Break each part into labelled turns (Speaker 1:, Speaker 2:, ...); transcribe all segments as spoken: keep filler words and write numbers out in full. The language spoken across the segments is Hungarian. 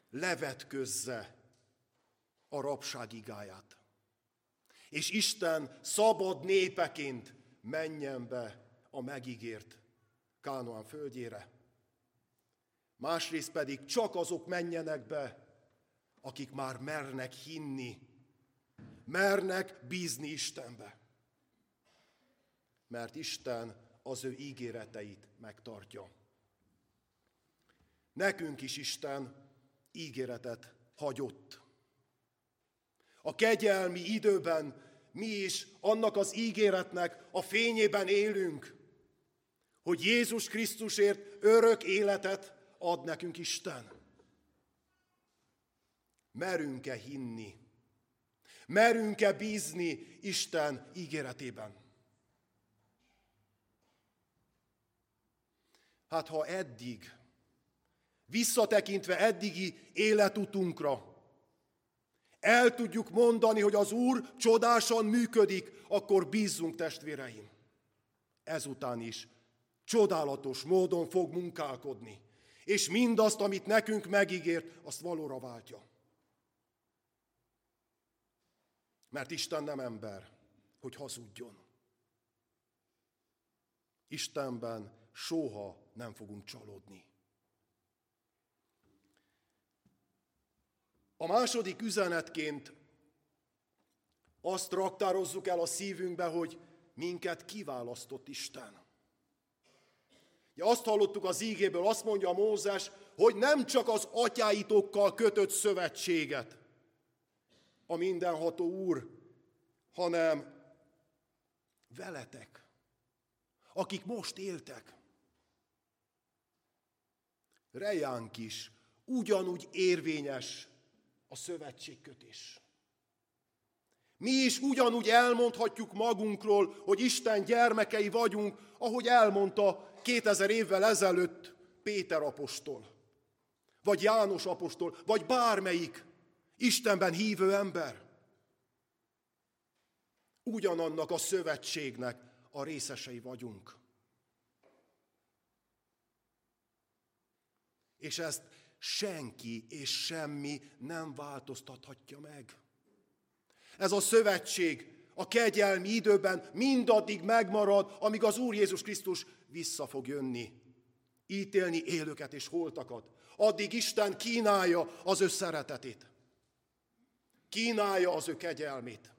Speaker 1: levetközze a rabság igáját. És Isten szabad népeként menjen be a megígért Kánaán földjére. Másrészt pedig csak azok menjenek be, akik már mernek hinni, mernek bízni Istenbe. Mert Isten az ő ígéreteit megtartja. Nekünk is Isten ígéretet hagyott. A kegyelmi időben mi is annak az ígéretnek a fényében élünk, hogy Jézus Krisztusért örök életet ad nekünk Isten. Merünk-e hinni? Merünk-e bízni Isten ígéretében? Hát ha eddig, visszatekintve eddigi életutunkra, el tudjuk mondani, hogy az Úr csodásan működik, akkor bízzunk, testvéreim. Ezután is csodálatos módon fog munkálkodni, és mindazt, amit nekünk megígért, azt valóra váltja. Mert Isten nem ember, hogy hazudjon. Istenben soha nem fogunk csalódni. A második üzenetként azt raktározzuk el a szívünkbe, hogy minket kiválasztott Isten. Ja, azt hallottuk az ígéből, azt mondja Mózes, hogy nem csak az atyáitokkal kötött szövetséget a mindenható Úr, hanem veletek, akik most éltek. Rejánk is ugyanúgy érvényes a szövetségkötés. Mi is ugyanúgy elmondhatjuk magunkról, hogy Isten gyermekei vagyunk, ahogy elmondta kétezer évvel ezelőtt Péter apostol, vagy János apostol, vagy bármelyik Istenben hívő ember. Ugyanannak a szövetségnek a részesei vagyunk. És ezt senki és semmi nem változtathatja meg. Ez a szövetség a kegyelmi időben mindaddig megmarad, amíg az Úr Jézus Krisztus vissza fog jönni, ítélni élőket és holtakat. Addig Isten kínálja az ő szeretetét. Kínálja az ő kegyelmét.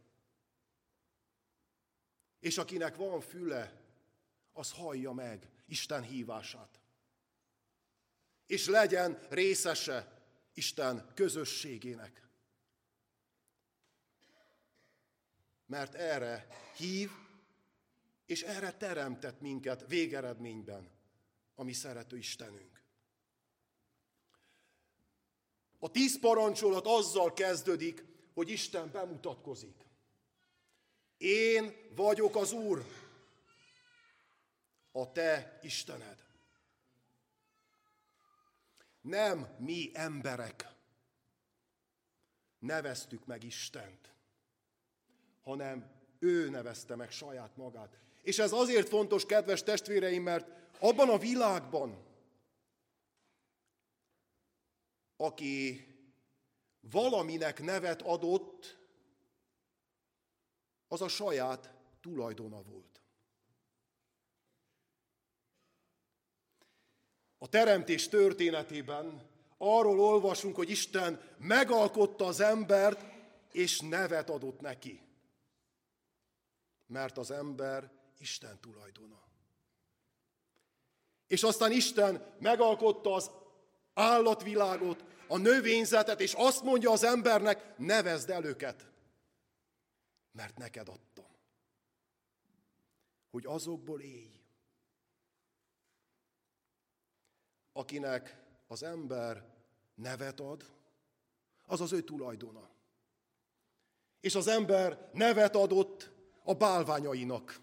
Speaker 1: És akinek van füle, az hallja meg Isten hívását. És legyen részese Isten közösségének. Mert erre hív, és erre teremtett minket végeredményben a mi szerető Istenünk. A tíz parancsolat azzal kezdődik, hogy Isten bemutatkozik. Én vagyok az Úr, a te Istened. Nem mi emberek neveztük meg Istent, hanem ő nevezte meg saját magát. És ez azért fontos, kedves testvéreim, mert abban a világban, aki valaminek nevet adott, az a saját tulajdona volt. A teremtés történetében arról olvasunk, hogy Isten megalkotta az embert, és nevet adott neki. Mert az ember Isten tulajdona. És aztán Isten megalkotta az állatvilágot, a növényzetet, és azt mondja az embernek, nevezd el őket, mert neked adtam. Hogy azokból élj. Akinek az ember nevet ad, az az ő tulajdona. És az ember nevet adott a bálványainak.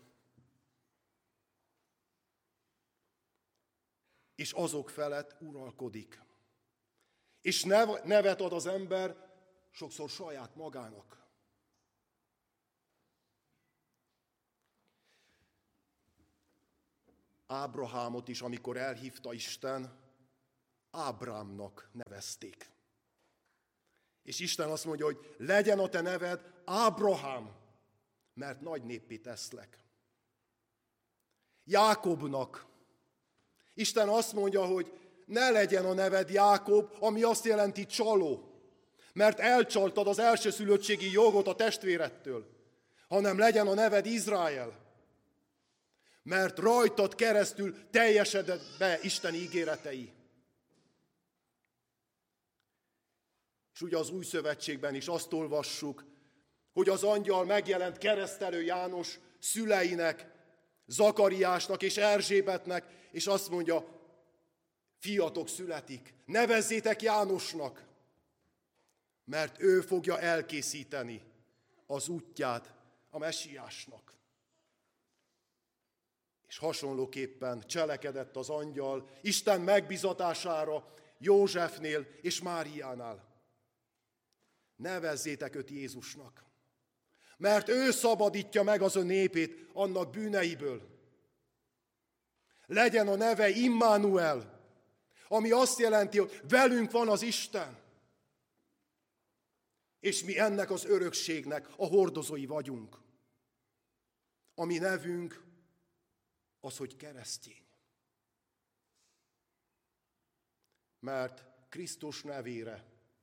Speaker 1: És azok felett uralkodik. És nevet ad az ember sokszor saját magának. Ábrahámot is, amikor elhívta Isten, Ábrámnak nevezték. És Isten azt mondja, hogy legyen a te neved Ábrahám, mert nagy néppé teszlek. Jákobnak Isten azt mondja, hogy ne legyen a neved Jákob, ami azt jelenti csaló, mert elcsaltad az elsőszülöttségi jogot a testvérettől, hanem legyen a neved Izrael, mert rajtad keresztül teljesedett be Isten ígéretei. És ugye az Új Szövetségben is azt olvassuk, hogy az angyal megjelent keresztelő János szüleinek, Zakariásnak és Erzsébetnek, és azt mondja, fiatok születik, nevezzétek Jánosnak, mert ő fogja elkészíteni az útját a messiásnak. És hasonlóképpen cselekedett az angyal Isten megbizatására Józsefnél és Máriánál. Nevezzétek őt Jézusnak, mert ő szabadítja meg az ön népét annak bűneiből. Legyen a neve Immanuel, ami azt jelenti, hogy velünk van az Isten. És mi ennek az örökségnek a hordozói vagyunk. A mi nevünk az, hogy keresztény. Mert Krisztus nevére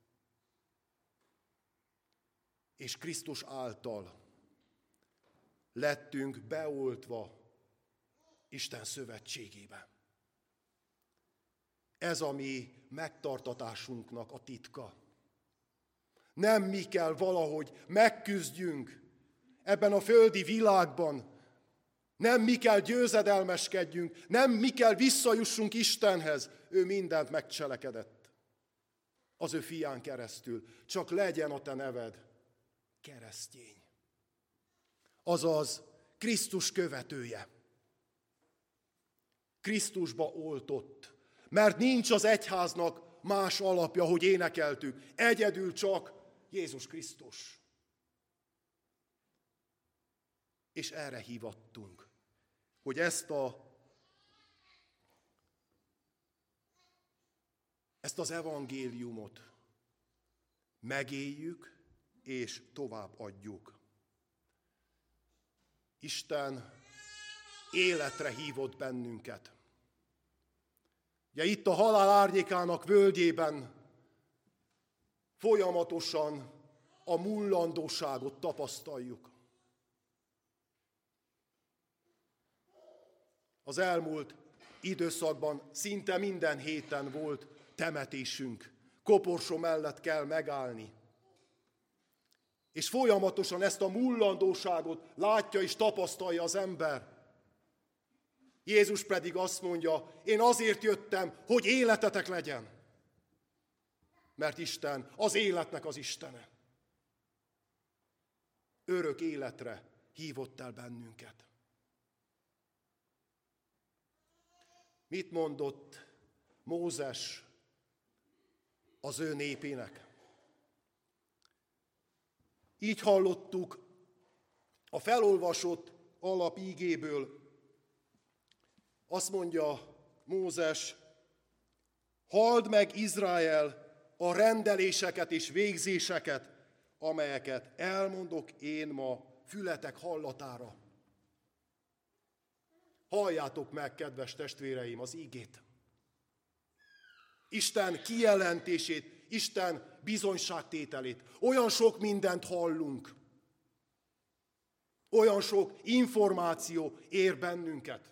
Speaker 1: és Krisztus által lettünk beoltva Isten szövetségébe. Ez a mi megtartatásunknak a titka. Nem mi kell valahogy megküzdjünk ebben a földi világban, nem mi kell győzedelmeskedjünk, nem mi kell visszajussunk Istenhez, ő mindent megcselekedett az ő fián keresztül. Csak legyen a te neved keresztény. Azaz Krisztus követője. Krisztusba oltott. Mert nincs az egyháznak más alapja, hogy énekeltük. Egyedül csak Jézus Krisztus. És erre hívattunk, hogy ezt a ezt az evangéliumot megéljük és tovább adjuk. Isten életre hívott bennünket. Ugye itt a halál árnyékának völgyében folyamatosan a mullandóságot tapasztaljuk. Az elmúlt időszakban szinte minden héten volt temetésünk. Koporsó mellett kell megállni. És folyamatosan ezt a mullandóságot látja és tapasztalja az ember. Jézus pedig azt mondja, én azért jöttem, hogy életetek legyen. Mert Isten az életnek az Istene. Örök életre hívott el bennünket. Mit mondott Mózes az ő népének? Így hallottuk a felolvasott alapígéből. Azt mondja Mózes, halld meg Izrael a rendeléseket és végzéseket, amelyeket elmondok én ma fületek hallatára. Halljátok meg, kedves testvéreim, az ígét. Isten kijelentését, Isten bizonyságtételét. Olyan sok mindent hallunk. Olyan sok információ ér bennünket.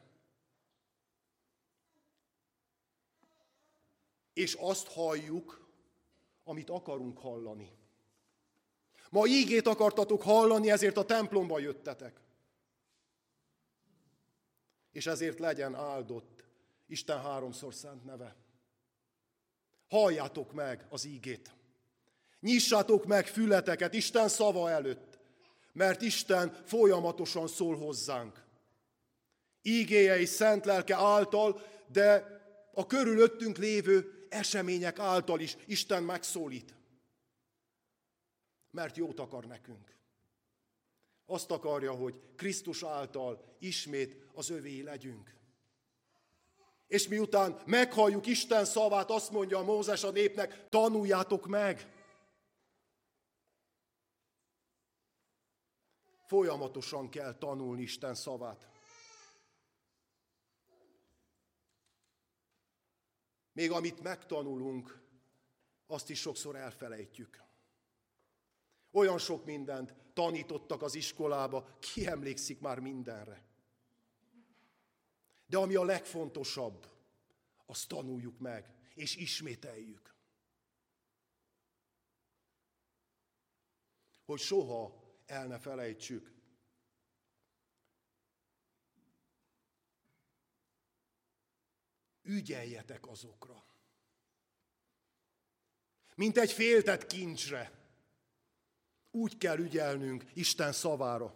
Speaker 1: És azt halljuk, amit akarunk hallani. Ma ígét akartatok hallani, ezért a templomba jöttetek. És ezért legyen áldott Isten háromszor szent neve. Halljátok meg az ígét. Nyissátok meg fületeket Isten szava előtt, mert Isten folyamatosan szól hozzánk. Ígéje és szent lelke által, de a körülöttünk lévő események által is Isten megszólít. Mert jót akar nekünk. Azt akarja, hogy Krisztus által ismét az övé legyünk. És miután meghalljuk Isten szavát, azt mondja Mózes a népnek, tanuljátok meg. Folyamatosan kell tanulni Isten szavát. Még amit megtanulunk, azt is sokszor elfelejtjük. Olyan sok mindent tanítottak az iskolába, ki emlékszik már mindenre. De ami a legfontosabb, azt tanuljuk meg, és ismételjük. Hogy soha el ne felejtsük. Ügyeljetek azokra. Mint egy féltett kincsre. Úgy kell ügyelnünk Isten szavára.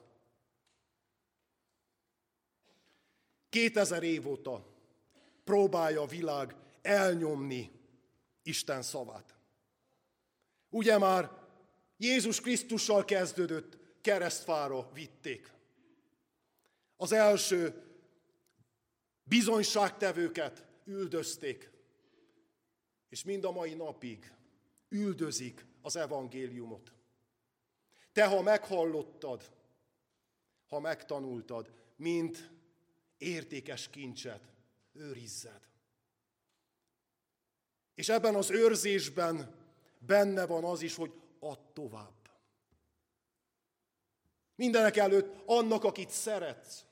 Speaker 1: Kétezer év óta próbálja a világ elnyomni Isten szavát. Ugye már Jézus Krisztussal kezdődött, keresztfára vitték. Az első bizonyságtevőket üldözték, és mind a mai napig üldözik az evangéliumot. Te, ha meghallottad, ha megtanultad, mint értékes kincset, őrizzed. És ebben az őrzésben benne van az is, hogy add tovább. Mindenek előtt annak, akit szeretsz.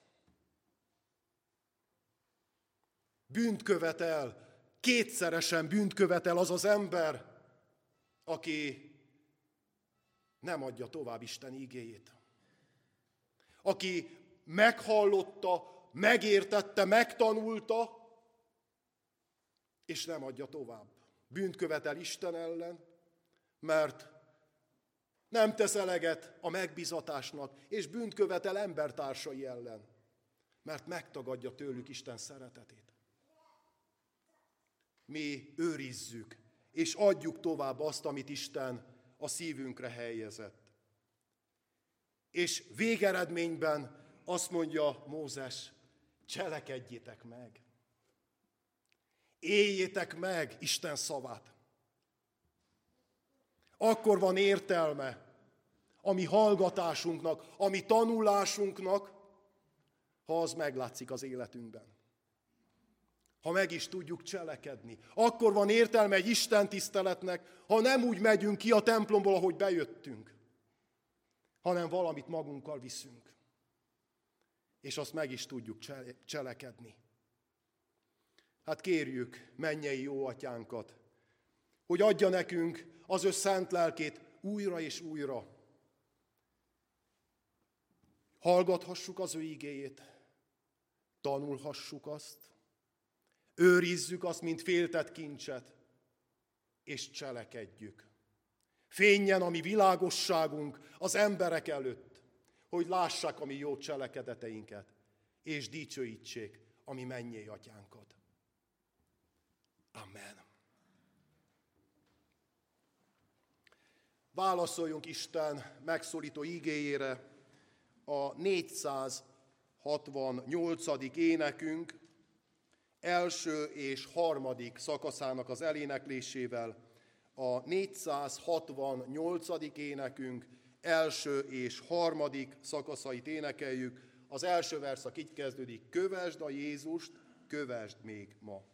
Speaker 1: Bűnt követel, kétszeresen bűnt követel az az ember, aki nem adja tovább Isten igéjét. Aki meghallotta, megértette, megtanulta, és nem adja tovább. Bűnt követel Isten ellen, mert nem tesz eleget a megbízatásnak, és bűnt követel embertársai ellen, mert megtagadja tőlük Isten szeretetét. Mi őrizzük, és adjuk tovább azt, amit Isten a szívünkre helyezett. És végeredményben azt mondja Mózes, cselekedjétek meg. Éljétek meg Isten szavát. Akkor van értelme a mi hallgatásunknak, a mi tanulásunknak, ha az meglátszik az életünkben. Ha meg is tudjuk cselekedni. Akkor van értelme egy Isten tiszteletnek, ha nem úgy megyünk ki a templomból, ahogy bejöttünk, hanem valamit magunkkal viszünk. És azt meg is tudjuk cselekedni. Hát kérjük mennyei jó atyánkat, hogy adja nekünk az ő szent lelkét újra és újra. Hallgathassuk az ő igéjét, tanulhassuk azt, őrizzük azt, mint féltett kincset, és cselekedjük. Fényjen a mi világosságunk az emberek előtt, hogy lássák a mi jó cselekedeteinket, és dicsőítsék a mi mennyei atyánkat. Amen. Válaszoljunk Isten megszólító igéjére a négyszázhatvannyolcadik énekünk első és harmadik szakaszának az eléneklésével. A négyszázhatvannyolcadik énekünk első és harmadik szakaszait énekeljük. Az első verszak így kezdődik: kövesd a Jézust, kövesd még ma.